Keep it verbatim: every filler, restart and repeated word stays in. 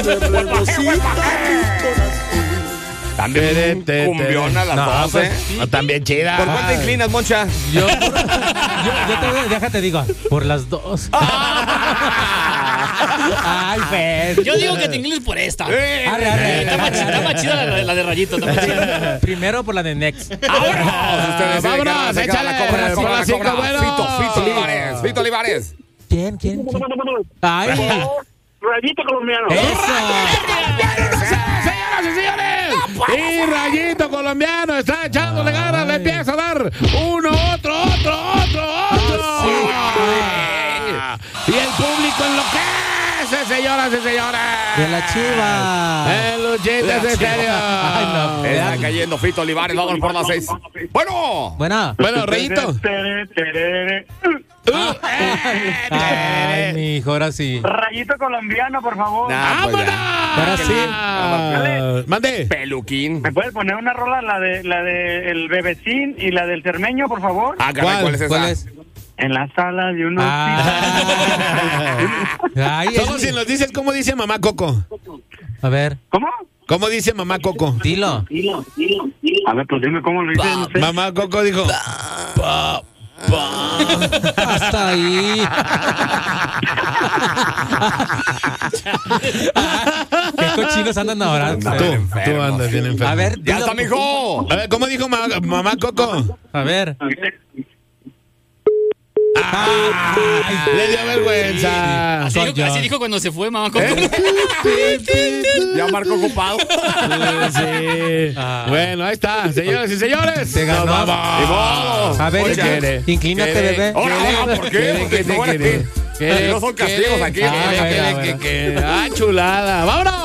También cumbiona las No, dos, pues, ¿eh? sí. No, también chida. ¿Por cuál te inclinas, Moncha? Yo, yo, yo te, déjate digo, por las dos. Ay, pues. Yo digo que te inclines por esta. Eh, Arre, arre, Está más arre, chida, está arre. más chida la, la de Rayito. Está más chida. Primero por la de Next. ¡Vámonos! Ustedes se Vámonos, quedan, se quedan, la échale, cobran, por cobran, las cinco, cobran. bueno. Fito, Fito Olivares, Fito Olivares. ¿Quién, quién, quién? Ay, Rayito colombiano. eso. Señoras y señores, y Rayito colombiano está echándole ganas, le empieza a dar uno, otro, otro, otro, otro. Y el público enloquece, señoras y señores. De la Chiva. El Luchita es serio. Ay, no. Está cayendo Fito Olivares, vamos por las seis. Bueno. Buena. Bueno, Rayito. Tere, tere. Uh, eh, Ay, mi hijo, ahora sí. Rayito colombiano, por favor. Nah, pues ¡Vámonos! ya. Ahora sí. Ah, Mande. Peluquín. ¿Me puedes poner una rola, la de la de el bebecín y la del cermeño, por favor? Ah, caray, ¿cuál es esa? ¿Cuál es? En la sala de un Ah. Ay, Solo es si mi- nos dices cómo dice mamá Coco. A ver, ¿Cómo? ¿Cómo dice mamá Coco? dilo. A ver, pues dime cómo lo dicen. No sé. Mamá Coco dijo. Pa, pa. Hasta ahí. Qué cochinos andan ahora. Tú, Tú, enfermos. tú andas bien enfermo. A ver, Ya dilo. está, mijo. A ver, ¿cómo dijo ma- mamá Coco? A ver. Ay, le dio vergüenza. Así, Soy dijo, yo. así dijo cuando se fue, mamá. Coco. Ya marcó ocupado. Sí. Ah. Bueno, ahí está, señoras y señores. Se ganó. Nos vamos. Ni modo. A ver, Oye, quiere? inclínate, ¿Quiere? bebé. Ahora, ahora, ¿por qué? ¿Quiere? Porque ¿Quiere? no, ¿Quiere? no son castigos aquí. Ah, ¿Quiere? bueno, ¿Quiere? bueno. ¿Quiere? Ah, chulada. ¡Vámonos!